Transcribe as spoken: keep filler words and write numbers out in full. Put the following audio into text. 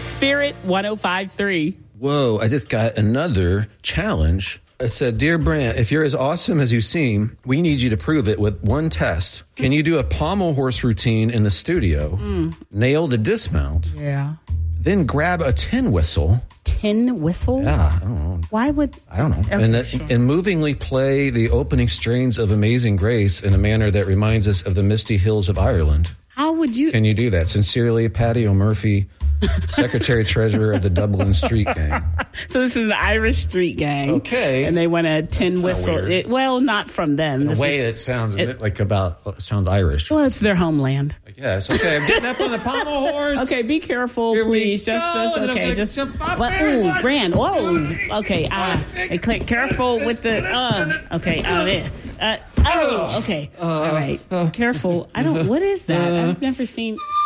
Spirit one oh five point three. Whoa, I just got another challenge. It said, Dear Brant, if you're as awesome as you seem, we need you to prove it with one test. Can you do a pommel horse routine in the studio, mm. nail the dismount, yeah, then grab a tin whistle? Tin whistle? Yeah, I don't know. Why would... I don't know. Okay, and, sure. and movingly play the opening strains of Amazing Grace in a manner that reminds us of the misty hills of Ireland. How would you... Can you do that? Sincerely, Patty O'Murphy, Secretary Treasurer of the Dublin Street Gang. So this is an Irish street gang. Okay. And they want a tin whistle. It, well, not from them. In this a way is, that sounds a it, bit like about, it sounds Irish. Well, it's their homeland. Yes. Okay, I'm getting up on the pommel horse. Okay, be careful, Here please. We just, go. just okay. Like, just well, well, ooh, Brand. Whoa. Okay. Uh, careful with the. Uh, okay. Uh, there. Uh, oh. Okay. All right. Careful. I don't. What is that? I've never seen.